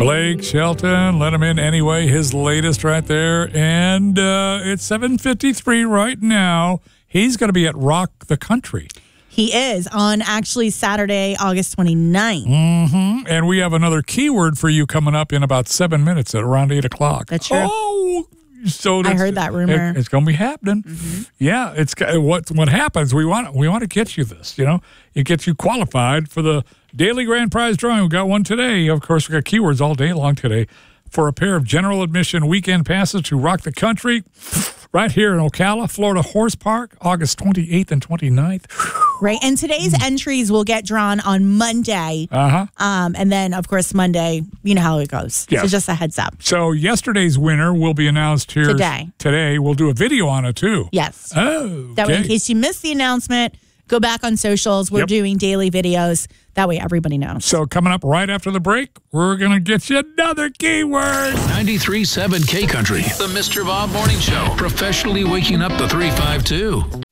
Blake Shelton, let him in anyway. His latest right there. And it's 7:53 right now. He's going to be at Rock the Country. He is on actually Saturday, August 29th. Mm-hmm. And we have another keyword for you coming up in about 7 minutes at around 8 o'clock. That's true. Oh, so I heard that rumor. It's going to be happening. Mm-hmm. Yeah, it's what happens. We want to get you this. It gets you qualified for the daily grand prize drawing. We got one today. Of course, we got keywords all day long today for a pair of general admission weekend passes to Rock the Country right here in Ocala, Florida Horse Park, August 28th and 29th. Right, and today's entries will get drawn on Monday. And then, of course, Monday, you know how it goes. Yes. So just a heads up. So yesterday's winner will be announced here today. We'll do a video on it, too. Yes. Oh, okay. That way, in case you missed the announcement, go back on socials. We're doing daily videos. That way, everybody knows. So coming up right after the break, we're going to get you another keyword. 93.7 K Country, the Mr. Bob Morning Show, professionally waking up the 352.